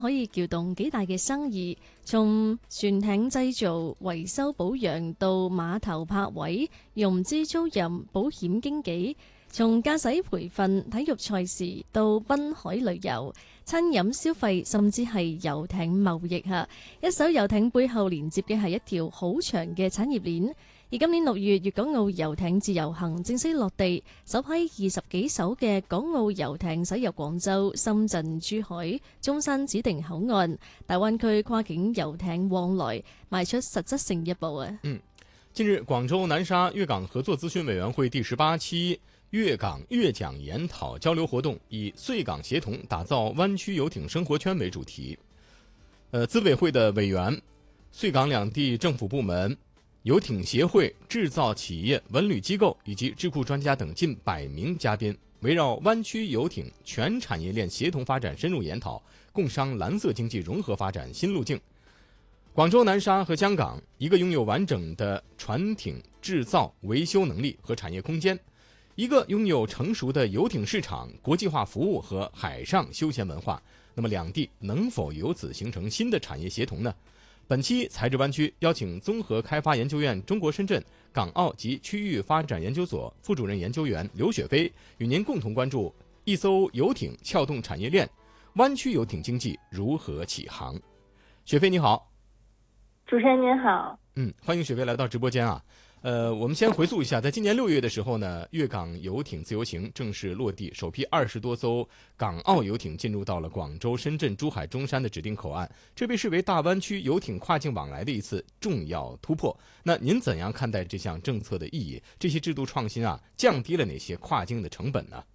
可以撬動幾大嘅生意，從船艇製造、維修保養到碼頭泊位、融資租賃、保險經紀，從駕駛培訓、體育賽事到濱海旅遊、餐飲消費，甚至係遊艇貿易嚇。一艘遊艇背後連接嘅係一條好長嘅產業鏈。而今年6月，粵港澳遊艇自由行正式落地，首批20幾艘嘅港澳遊艇駛入廣州、深圳、珠海、中山指定口岸，大灣區跨境遊艇往來邁出實質性一步啊！ 近日，廣州南沙粵港合作諮詢委員會第18期粵港粵講研討交流活動以穗港協同打造灣區遊艇生活圈為主題。資委會的委員、穗港兩地政府部門、遊艇協會、製造企業、文旅機構以及智庫專家等近100名嘉賓，圍繞灣區遊艇全產業鏈協同發展深入研討共商藍色經濟融合發展新路徑。廣州南沙和香港，一個擁有完整的船艇製造、維修能力和產業空間，一個擁有成熟的遊艇市場、國際化服務和海上休閒文化，那麼兩地能否由此形成新的產業協同呢？本期財智灣區邀請綜合開發研究院中國深圳港澳及區域發展研究所副主任研究員劉雪飛，與您共同關注一艘遊艇撬動產業鏈，灣區遊艇經濟如何起航。雪飛你好。 主持人您好。 歡迎雪飛來到直播間啊。我們先回溯一下，在今年6月的時候呢，粵港遊艇自由行正式落地，首批20多艘港澳遊艇進入到了廣州、深圳、珠海、中山的指定口岸，這被視為大灣區遊艇跨境往來的一次重要突破。那您怎樣看待這項政策的意義？這些制度創新啊，降低了哪些跨境的成本呢？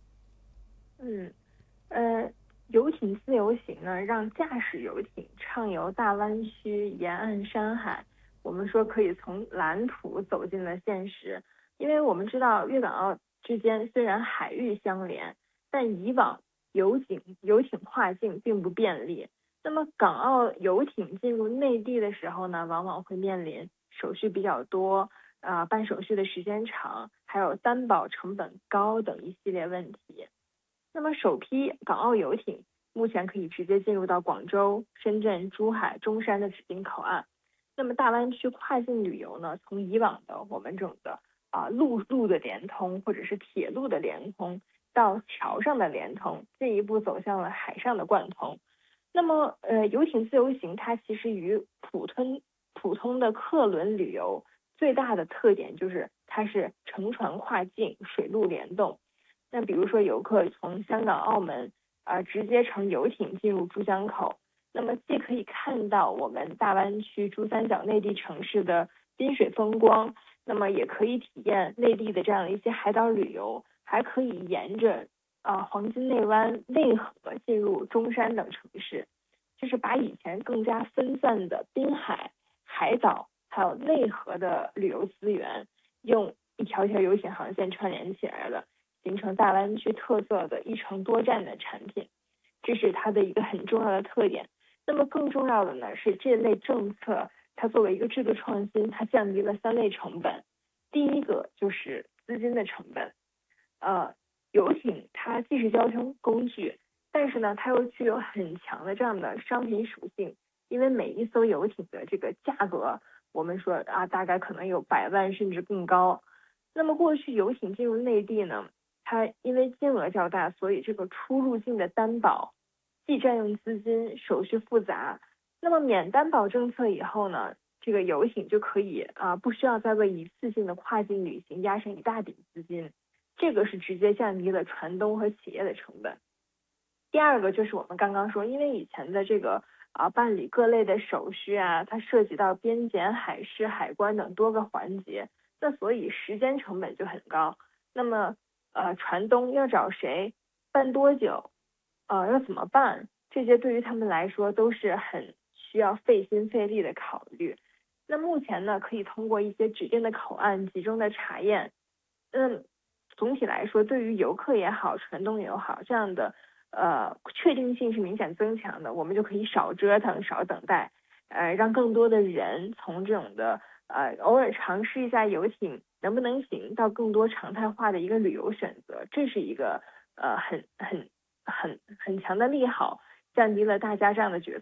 遊艇自由行呢，讓駕駛遊艇暢遊大灣區沿岸山海。我們說可以從藍圖走進了現實，因為我們知道粵港澳之間雖然海域相連，但以往遊艇跨境並不便利。那麼港澳遊艇進入內地的時候呢，往往會面臨手續比較多，辦手續的時間長，還有擔保成本高等一系列問題。那麼首批港澳遊艇目前可以直接進入到廣州、深圳、珠海、中山的指定口岸。那麼大灣區跨境旅遊呢，從以往的我們整的陸路的連通或者是鐵路的連通，到橋上的連通，進一步走向了海上的貫通。那麼遊艇自由行它其實與普通的客輪旅遊最大的特點就是它是乘船跨境，水陸聯動。那比如說遊客從香港、澳門直接乘遊艇進入珠江口，那麼既可以看到我們大灣區珠三角內地城市的濱水風光，那麼也可以體驗內地的這樣的一些海島旅遊，還可以沿着黃金內灣內河進入中山等城市，就是把以前更加分散的濱海、海島還有內河的旅遊資源，用一條遊艇航線串聯起來了，形成大灣區特色的一程多站的產品，這是它的一個很重要的特點。那麼更重要的呢，是這類政策它作為一個制度創新，它降低了3類成本。第一個就是資金的成本。遊艇它既是交通工具，但是呢它又具有很強的這樣的商品屬性，因為每一艘遊艇的這個價格我們說大概可能有100萬甚至更高。那麼過去遊艇進入內地呢，它因為金額較大，所以這個出入境的擔保既佔用資金，手續複雜。那麼免擔保政策以後呢，這個遊艇就可以不需要再為一次性的跨境旅行壓上一大筆資金，這個是直接降低了船東和企業的成本。第二個就是我們剛剛說，因為以前的這個辦理各類的手續它涉及到邊檢、海事、海關等多個環節，那所以時間成本就很高。那麼船東要找誰，辦多久？要怎麼辦？這些對於他們來說都是很需要費心費力的考慮。那目前呢，可以通過一些指定的口岸集中的查驗。總體來說，對於遊客也好，船東也好，這樣的確定性是明顯增強的。我們就可以少折騰、少等待，讓更多的人從這種的偶爾嘗試一下遊艇能不能行，到更多常態化的一個旅遊選擇。這是一個很強的利好，降低了大家這樣的決